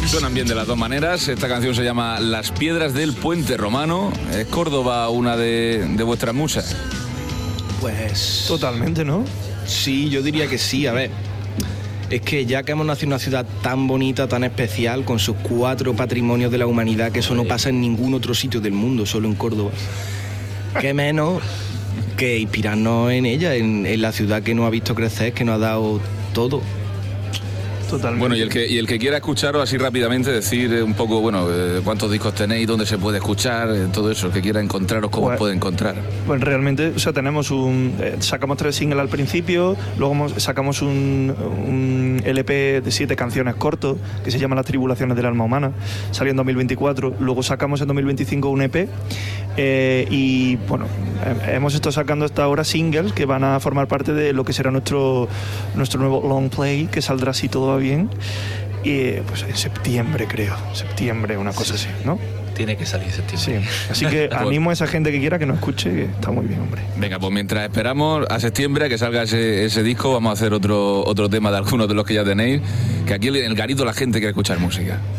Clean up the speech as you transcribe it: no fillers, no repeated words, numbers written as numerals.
Suenan bien de las dos maneras. Esta canción se llama Las Piedras del Puente Romano. ¿Es Córdoba una de vuestras musas? Pues... Totalmente, ¿no? Sí, yo diría que sí. A ver, es que ya que hemos nacido en una ciudad tan bonita, tan especial, con sus 4 patrimonios de la humanidad, que eso no pasa en ningún otro sitio del mundo, solo en Córdoba. Qué menos que inspirarnos en ella, en la ciudad que nos ha visto crecer, que nos ha dado todo. Totalmente. Bueno, y el que quiera escucharos así rápidamente, decir un poco, bueno, cuántos discos tenéis, dónde se puede escuchar, todo eso, el que quiera encontraros, cómo os puede encontrar. Pues realmente, o sea, tenemos sacamos 3 singles al principio, luego sacamos un LP de 7 canciones cortos que se llama Las Tribulaciones del Alma Humana, salió en 2024, luego sacamos en 2025 un EP y bueno, hemos estado sacando hasta ahora singles que van a formar parte de lo que será nuestro nuevo long play, que saldrá si todo va bien, y pues en septiembre, una cosa así, ¿no? Tiene que salir septiembre. Sí, así que animo a esa gente que quiera que nos escuche, que está muy bien, hombre. Venga, pues mientras esperamos a septiembre a que salga ese disco, vamos a hacer otro tema de algunos de los que ya tenéis, que aquí en el Garito la gente quiere escuchar música.